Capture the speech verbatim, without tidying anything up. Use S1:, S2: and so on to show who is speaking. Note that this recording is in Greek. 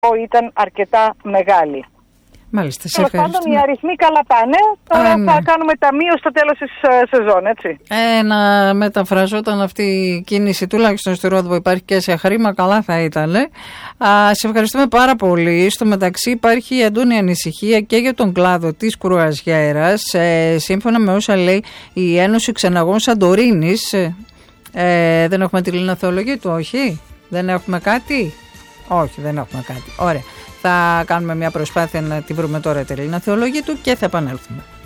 S1: ήταν αρκετά μεγάλη.
S2: Μάλιστα, σε
S1: Τέλος πάντων, οι αριθμοί καλά πάνε. Τώρα Α, ναι. θα κάνουμε ταμείο στο τέλος της uh, σεζόν, έτσι.
S2: Ε, να μεταφραζόταν αυτή η κίνηση, τουλάχιστον στη Ρόδο που υπάρχει και σε χρήμα, καλά θα ήταν. Α, σε ευχαριστούμε πάρα πολύ. Στο μεταξύ υπάρχει έντονη ανησυχία και για τον κλάδο της κρουαζιέρας. Ε, σύμφωνα με όσα λέει η Ένωση Ξεναγών Σαντορίνης, ε, δεν έχουμε τη Λίνα Θεολογή του, όχι? Δεν έχουμε κάτι? Όχι, δεν έχουμε κάτι. Ωραία. Θα κάνουμε μια προσπάθεια να τη βρούμε τώρα τη Λίνα Θεολογή του και θα επανέλθουμε.